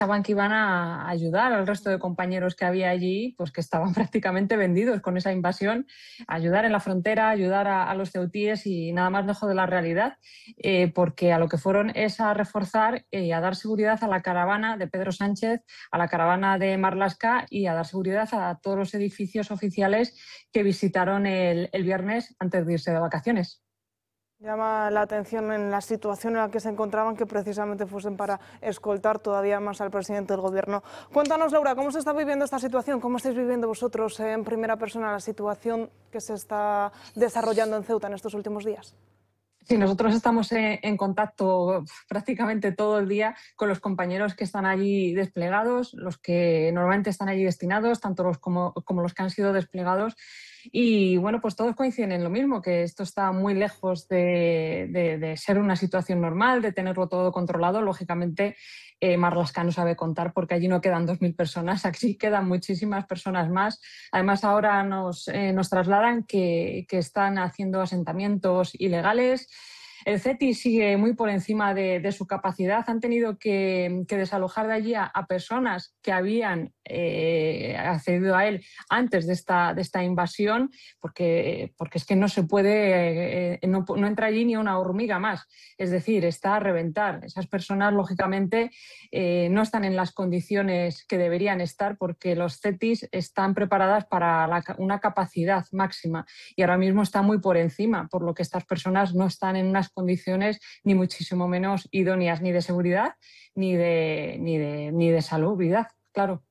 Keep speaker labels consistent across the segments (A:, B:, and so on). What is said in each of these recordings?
A: pensaban que iban a ayudar al resto de compañeros que había allí, pues que estaban prácticamente vendidos con esa invasión, ayudar en la frontera, ayudar a los ceutíes y nada más lejos de la realidad, porque a lo que fueron es a reforzar y a dar seguridad a la caravana de Pedro Sánchez, a la caravana de Marlaska y a dar seguridad a todos los edificios oficiales que visitaron el viernes antes de irse de vacaciones.
B: Llama la atención en la situación en la que se encontraban que precisamente fuesen para escoltar todavía más al presidente del Gobierno. Cuéntanos, Laura, ¿cómo se está viviendo esta situación? ¿Cómo estáis viviendo vosotros en primera persona la situación que se está desarrollando en Ceuta en estos últimos días?
A: Sí, nosotros estamos en contacto prácticamente todo el día con los compañeros que están allí desplegados, los que normalmente están allí destinados, tanto los como los que han sido desplegados. Y bueno, pues todos coinciden en lo mismo, que esto está muy lejos de ser una situación normal, de tenerlo todo controlado. Lógicamente, Marlaska no sabe contar porque allí no quedan 2.000 personas, aquí quedan muchísimas personas más. Además, ahora nos trasladan que están haciendo asentamientos ilegales. El CETI sigue muy por encima de su capacidad. Han tenido que desalojar de allí a personas que habían accedido a él antes de esta invasión, porque es que no se puede, no entra allí ni una hormiga más. Es decir, está a reventar. Esas personas, lógicamente, no están en las condiciones que deberían estar porque los CETIs están preparadas para una capacidad máxima y ahora mismo está muy por encima, por lo que estas personas no están en unas condiciones ni muchísimo menos idóneas ni de seguridad ni de salubridad, claro.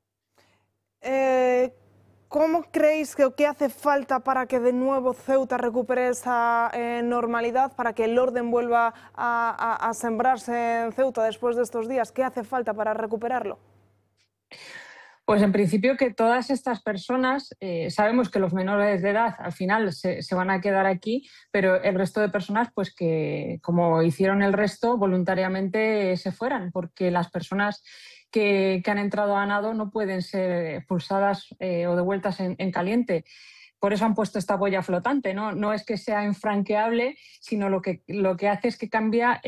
B: ¿Cómo creéis que qué hace falta para que de nuevo Ceuta recupere esa normalidad, para que el orden vuelva a sembrarse en Ceuta después de estos días? ¿Qué hace falta para recuperarlo?
A: Pues en principio que todas estas personas, sabemos que los menores de edad al final se van a quedar aquí, pero el resto de personas, pues que como hicieron el resto, voluntariamente se fueran, porque las personas que han entrado a nado no pueden ser expulsadas o devueltas en caliente. Por eso han puesto esta boya flotante, ¿no? No es que sea infranqueable, sino lo que hace es que cambia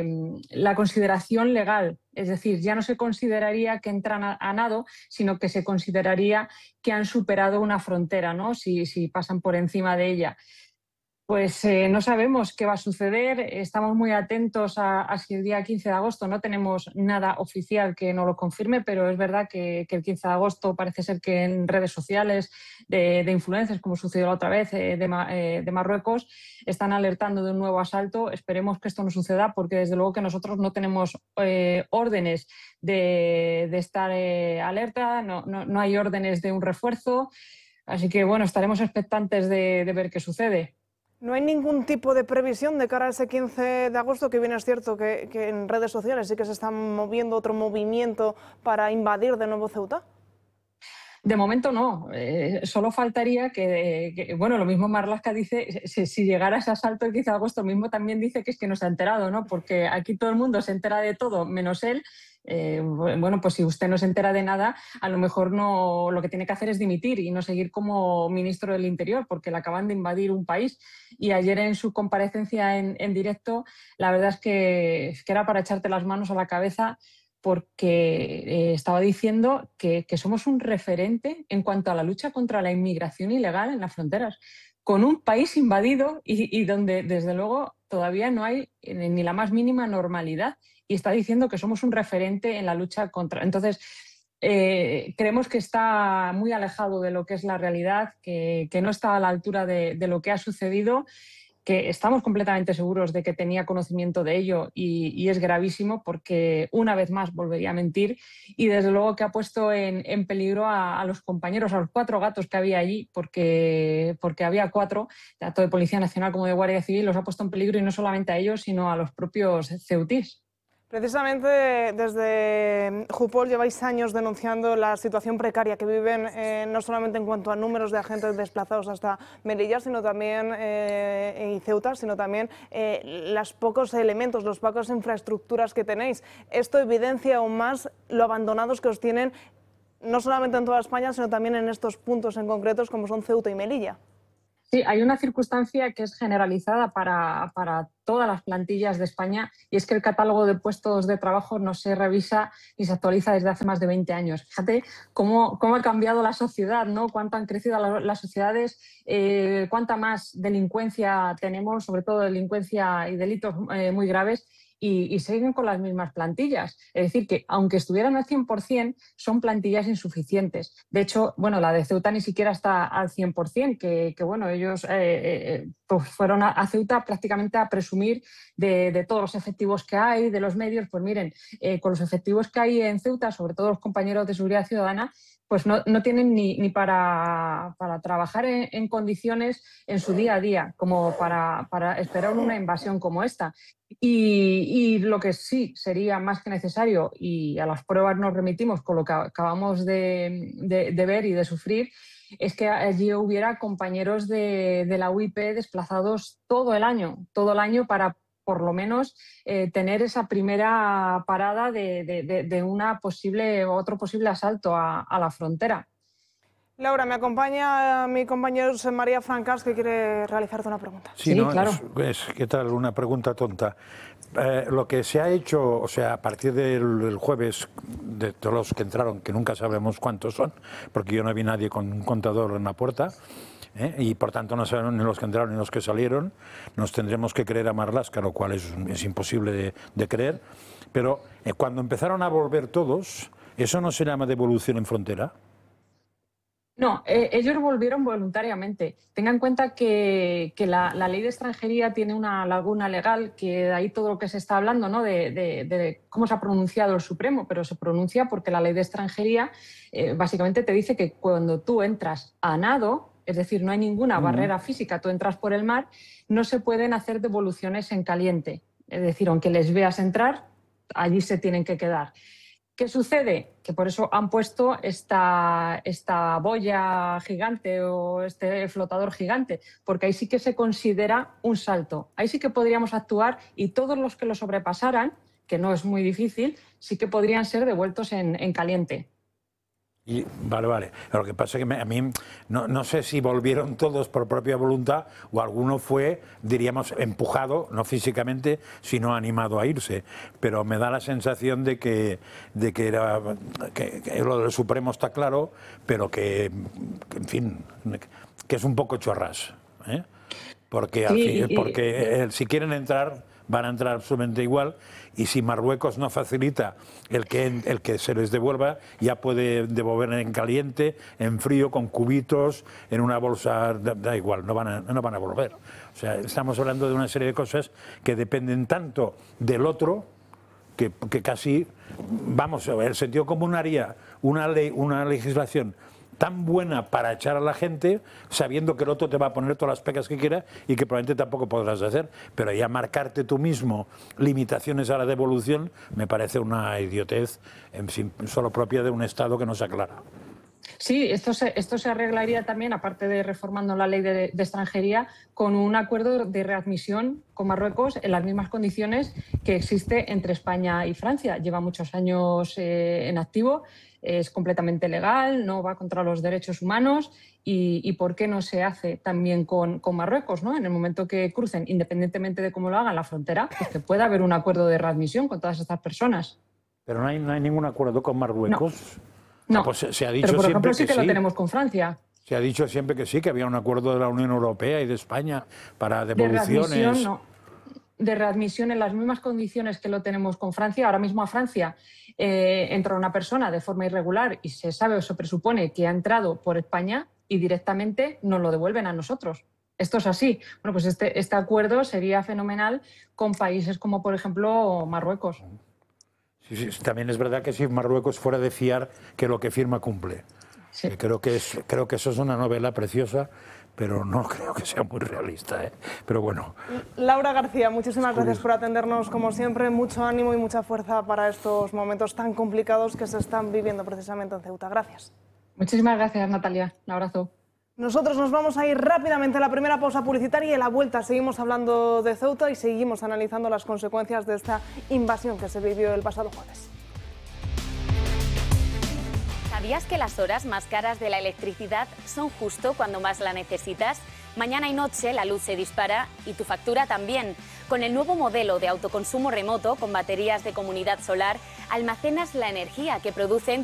A: la consideración legal. Es decir, ya no se consideraría que entran a nado, sino que se consideraría que han superado una frontera, ¿no? Si pasan por encima de ella. Pues no sabemos qué va a suceder, estamos muy atentos a si el día 15 de agosto no tenemos nada oficial que nos lo confirme, pero es verdad que el 15 de agosto parece ser que en redes sociales de influencers, como sucedió la otra vez de Marruecos, están alertando de un nuevo asalto. Esperemos que esto no suceda porque desde luego que nosotros no tenemos órdenes de estar alerta, no hay órdenes de un refuerzo, así que bueno, estaremos expectantes de ver qué sucede.
B: ¿No hay ningún tipo de previsión de cara a ese 15 de agosto, que bien es cierto que en redes sociales sí que se está moviendo otro movimiento para invadir de nuevo Ceuta?
A: De momento no, solo faltaría bueno, lo mismo Marlaska dice, si llegara ese asalto el 15 de agosto, mismo también dice que es que no se ha enterado, ¿no? Porque aquí todo el mundo se entera de todo, menos él. Bueno, pues si usted no se entera de nada, a lo mejor no, lo que tiene que hacer es dimitir y no seguir como ministro del Interior, porque le acaban de invadir un país. Y ayer en su comparecencia en directo, la verdad es que era para echarte las manos a la cabeza porque estaba diciendo que somos un referente en cuanto a la lucha contra la inmigración ilegal en las fronteras, con un país invadido y donde desde luego todavía no hay ni la más mínima normalidad, y está diciendo que somos un referente en la lucha contra. Entonces, creemos que está muy alejado de lo que es la realidad, que no está a la altura de lo que ha sucedido, que estamos completamente seguros de que tenía conocimiento de ello y es gravísimo porque una vez más volvería a mentir y desde luego que ha puesto en peligro a los compañeros, a los 4 gatos que había allí, porque había 4, tanto de Policía Nacional como de Guardia Civil, los ha puesto en peligro y no solamente a ellos, sino a los propios ceutís.
B: Precisamente desde Jupol lleváis años denunciando la situación precaria que viven, no solamente en cuanto a números de agentes desplazados hasta Melilla, sino también en Ceuta, sino también los pocos elementos, las pocas infraestructuras que tenéis. Esto evidencia aún más lo abandonados que os tienen, no solamente en toda España, sino también en estos puntos en concretos como son Ceuta y Melilla.
A: Sí, hay una circunstancia que es generalizada para todas las plantillas de España, y es que el catálogo de puestos de trabajo no se revisa ni se actualiza desde hace más de 20 años. Fíjate cómo ha cambiado la sociedad, ¿no? Cuánto han crecido las sociedades, cuánta más delincuencia tenemos, sobre todo delincuencia y delitos muy graves, y siguen con las mismas plantillas. Es decir, que aunque estuvieran al 100%, son plantillas insuficientes. De hecho, bueno, la de Ceuta ni siquiera está al 100%, que bueno, ellos pues fueron a Ceuta prácticamente a presumir de todos los efectivos que hay, de los medios. Pues miren, con los efectivos que hay en Ceuta, sobre todo los compañeros de seguridad ciudadana, pues no tienen ni para trabajar en condiciones en su día a día, como para esperar una invasión como esta. Y lo que sí sería más que necesario, y a las pruebas nos remitimos con lo que acabamos de ver y de sufrir, es que allí hubiera compañeros de la UIP desplazados todo el año para por lo menos tener esa primera parada de otro posible asalto a la frontera.
B: Laura, me acompaña mi compañero José María Francas, que quiere realizarte una pregunta.
C: Sí, no,
A: claro.
C: ¿Qué tal? Una pregunta tonta. Lo que se ha hecho, o sea, a partir del jueves, de todos los que entraron, que nunca sabemos cuántos son, porque yo no vi nadie con un contador en la puerta, y por tanto no sabemos ni los que entraron ni los que salieron, nos tendremos que creer a Marlaska, lo cual es imposible de creer, pero cuando empezaron a volver todos, ¿eso no se llama devolución en frontera?
A: No, ellos volvieron voluntariamente. Tenga en cuenta que la ley de extranjería tiene una laguna legal, que de ahí todo lo que se está hablando, ¿no? de cómo se ha pronunciado el Supremo, pero se pronuncia porque la ley de extranjería básicamente te dice que cuando tú entras a nado, es decir, no hay ninguna barrera física, tú entras por el mar, no se pueden hacer devoluciones en caliente. Es decir, aunque les veas entrar, allí se tienen que quedar. ¿Qué sucede? Que por eso han puesto esta boya gigante o este flotador gigante, porque ahí sí que se considera un salto. Ahí sí que podríamos actuar, y todos los que lo sobrepasaran, que no es muy difícil, sí que podrían ser devueltos en caliente.
C: Y, vale. Lo que pasa es que a mí no sé si volvieron todos por propia voluntad o alguno fue, diríamos, empujado, no físicamente, sino animado a irse. Pero me da la sensación de que lo del Supremo está claro, pero que, en fin, que es un poco chorras, ¿eh? Porque, porque si quieren entrar, van a entrar absolutamente igual, y si Marruecos no facilita el que se les devuelva, ya puede devolver en caliente, en frío, con cubitos, en una bolsa, da igual, no van a volver. O sea, estamos hablando de una serie de cosas que dependen tanto del otro que casi, vamos, el sentido común haría una ley, una legislación tan buena para echar a la gente, sabiendo que el otro te va a poner todas las pegas que quiera y que probablemente tampoco podrás hacer, pero ya marcarte tú mismo limitaciones a la devolución me parece una idiotez solo propia de un Estado que no se aclara.
A: Sí, esto se arreglaría también, aparte de reformando la ley de extranjería, con un acuerdo de readmisión con Marruecos en las mismas condiciones que existe entre España y Francia. Lleva muchos años en activo, es completamente legal, no va contra los derechos humanos, y ¿por qué no se hace también con Marruecos, ¿no? En el momento que crucen, independientemente de cómo lo hagan la frontera, pues que pueda haber un acuerdo de readmisión con todas estas personas.
C: Pero no hay ningún acuerdo con Marruecos.
A: No,
C: pues se ha dicho,
A: pero por ejemplo
C: siempre
A: sí que lo tenemos con Francia.
C: Se ha dicho siempre que sí, que había un acuerdo de la Unión Europea y de España para devoluciones.
A: De readmisión en las mismas condiciones que lo tenemos con Francia. Ahora mismo a Francia entra una persona de forma irregular y se sabe o se presupone que ha entrado por España y directamente nos lo devuelven a nosotros. Esto es así. Bueno, pues este acuerdo sería fenomenal con países como, por ejemplo, Marruecos.
C: Sí, también es verdad que si Marruecos fuera de fiar, que lo que firma cumple. Sí. Creo que eso es una novela preciosa, pero no creo que sea muy realista, ¿eh? Pero bueno.
B: Laura García, muchísimas gracias por atendernos, como siempre. Mucho ánimo y mucha fuerza para estos momentos tan complicados que se están viviendo precisamente en Ceuta. Gracias.
A: Muchísimas gracias, Natalia. Un abrazo.
B: Nosotros nos vamos a ir rápidamente a la primera pausa publicitaria y a la vuelta seguimos hablando de Ceuta y seguimos analizando las consecuencias de esta invasión que se vivió el pasado jueves.
D: ¿Sabías que las horas más caras de la electricidad son justo cuando más la necesitas? Mañana y noche la luz se dispara y tu factura también. Con el nuevo modelo de autoconsumo remoto con baterías de comunidad solar, almacenas la energía que producen